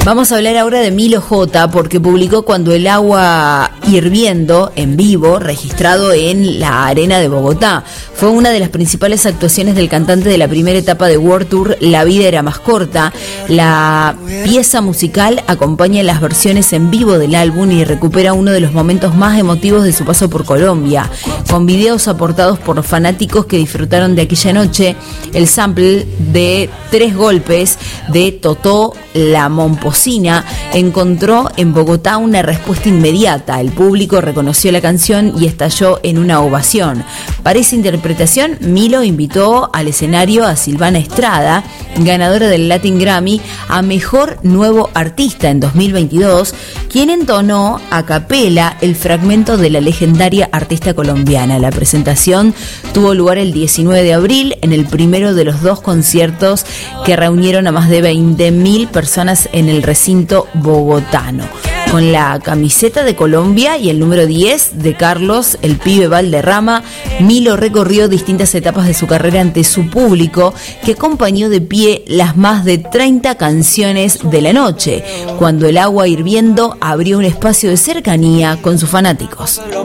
Vamos a hablar ahora de Milo J, porque publicó Cuando el agua hirviendo en vivo, registrado en la Arena de Bogotá. Fue una de las principales actuaciones del cantante de la primera etapa de World Tour La vida era más corta. La pieza musical acompaña las versiones en vivo del álbum y recupera uno de los momentos más emotivos de su paso por Colombia. Con videos aportados por fanáticos que disfrutaron de aquella noche, el sample de 3 golpes de Totó la Momposina encontró en Bogotá una respuesta inmediata. El público reconoció la canción y estalló en una ovación. Para esa interpretación, Milo invitó al escenario a Silvana Estrada, ganadora del Latin Grammy a Mejor Nuevo Artista en 2022, quien entonó a capela el fragmento de la legendaria artista colombiana. La presentación tuvo lugar el 19 de abril en el primero de los 2 conciertos que reunieron a más de 20.000 personas en el recinto bogotano. Con la camiseta de Colombia y el número 10 de Carlos el Pibe Valderrama, Milo recorrió distintas etapas de su carrera ante su público, que acompañó de pie las más de 30 canciones de la noche. Cuando el agua hirviendo abrió un espacio de cercanía con sus fanáticos.